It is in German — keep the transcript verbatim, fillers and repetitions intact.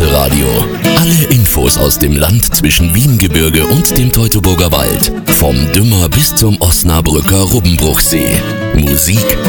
Elberadio. Alle Infos aus dem Land zwischen Wiengebirge und dem Teutoburger Wald. Vom Dümmer bis zum Osnabrücker Rubbenbruchsee. Musik